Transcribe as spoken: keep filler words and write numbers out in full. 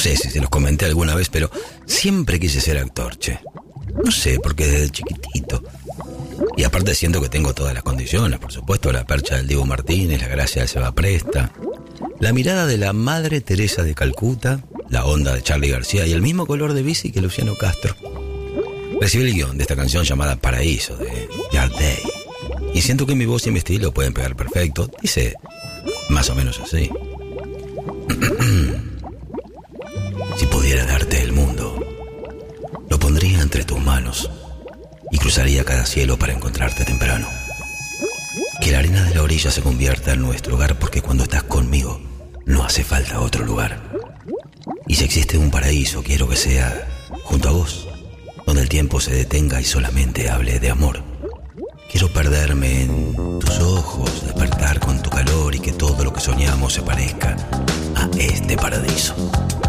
sé si se los comenté alguna vez, pero siempre quise ser actor, che. No sé, porque desde chiquitito. Y aparte siento que tengo todas las condiciones, por supuesto, la percha del Diego Martínez, la gracia de Seba Presta, la mirada de la Madre Teresa de Calcuta, la onda de Charly García y el mismo color de bici que Luciano Castro. Recibí el guión de esta canción llamada Paraíso, de Yard Day, y siento que mi voz y mi estilo pueden pegar perfecto. Dice más o menos así. Si pudiera darte el mundo, lo pondría entre tus manos y cruzaría cada cielo para encontrarte temprano. Que la arena de la orilla se convierta en nuestro hogar, porque cuando estás conmigo no hace falta otro lugar. Y si existe un paraíso, quiero que sea junto a vos, donde el tiempo se detenga y solamente hable de amor. Quiero perderme en tus ojos, despertar con tu calor y que todo lo que soñamos se parezca a este paraíso.